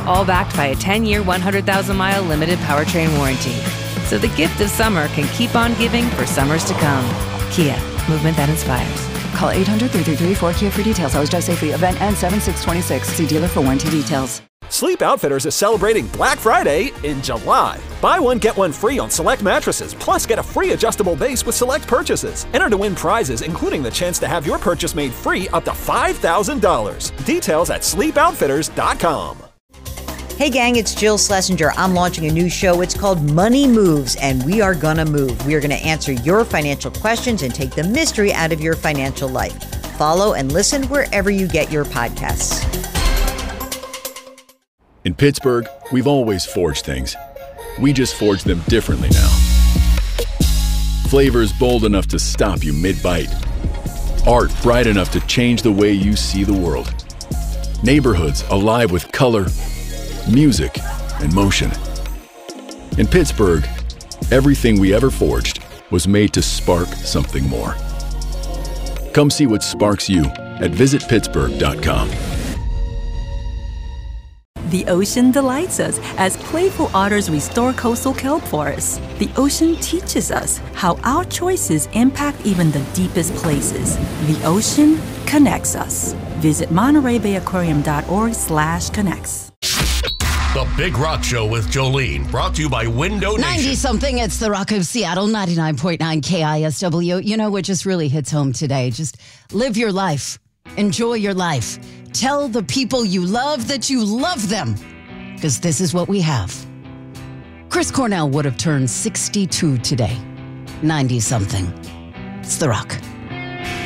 all backed by a 10-year, 100,000-mile limited powertrain warranty. So the gift of summer can keep on giving for summers to come. Kia, movement that inspires. Call 800-333-4KIA for details. Always drive safely. Event ends 7/6/26. See dealer for warranty details. Sleep Outfitters is celebrating Black Friday in July. Buy one, get one free on select mattresses, plus get a free adjustable base with select purchases. Enter to win prizes, including the chance to have your purchase made free up to $5,000. Details at sleepoutfitters.com. Hey gang, it's Jill Schlesinger. I'm launching a new show. It's called Money Moves, and we are gonna move. We are gonna answer your financial questions and take the mystery out of your financial life. Follow and listen wherever you get your podcasts. In Pittsburgh, we've always forged things. We just forge them differently now. Flavors bold enough to stop you mid-bite. Art bright enough to change the way you see the world. Neighborhoods alive with color, music, and motion. In Pittsburgh, everything we ever forged was made to spark something more. Come see what sparks you at visitpittsburgh.com. The ocean delights us as playful otters restore coastal kelp forests. The ocean teaches us how our choices impact even the deepest places. The ocean connects us. Visit MontereyBayAquarium.org/connects. The Big Rock Show with Jolene, brought to you by Window Nation. 90-something, it's the Rock of Seattle, 99.9 KISW. You know what just really hits home today? Just live your life. Enjoy your life. Tell the people you love that you love them, because this is what we have. Chris Cornell would have turned 62 today. 90-something. It's the Rock.